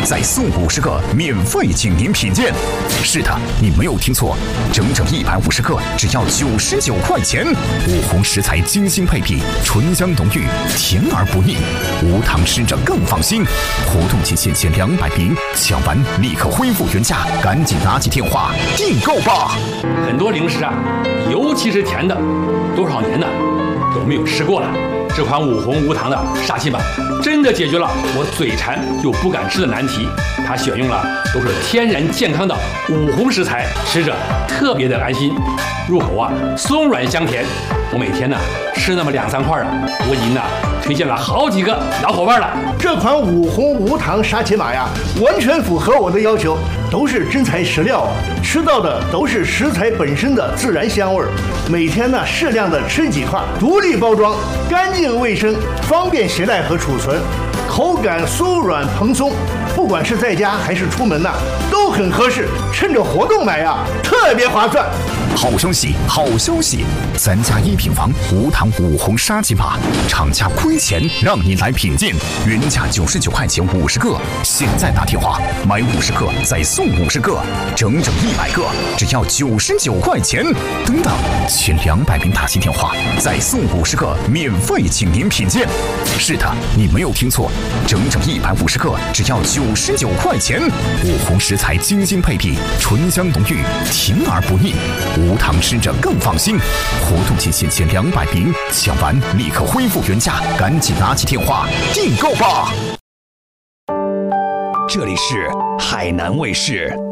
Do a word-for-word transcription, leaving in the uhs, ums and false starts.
再送五十个免费请您品鉴。是的，你没有听错，整整一百五十克，只要九十九块钱。五红食材精心配比，醇香浓郁，甜而不腻，无糖吃着更放心。活动期限限两百瓶，抢完立刻恢复原价，赶紧拿起电话订购吧。 很多零食啊，尤其是甜的，多少年呢都没有吃过了。这款五红无糖的沙琪玛真的解决了我嘴馋又不敢吃的难题。它选用了都是天然健康的五红食材，吃着特别的安心，入口啊松软香甜。我每天呢吃那么两三块啊，我已经呢推荐了好几个老伙伴了。 这款五红无糖沙琪玛呀，完全符合我的要求，都是真材实料，吃到的都是食材本身的自然香味儿。每天呢适量的吃几块，独立包装，干净卫生，方便携带和储存，口感酥软蓬松，不管是在家还是出门呐、啊，都很合适。趁着活动买呀，特别划算。 好消息，好消息！咱家一品房无糖五红沙琪玛，厂家亏钱让你来品鉴，原价九十九块钱五十个，现在打电话买五十个再送五十个，整整一百个，只要九十九块钱。等等，前两百名打进电话再送五十个免费请您品鉴。是的，你没有听错，整整一百五十个，只要九十九块钱。五红食材精心配比，醇香浓郁，甜而不腻。无糖吃着更放心。活动期限限两百瓶，抢完立刻恢复原价，赶紧拿起电话订购吧。这里是海南卫视。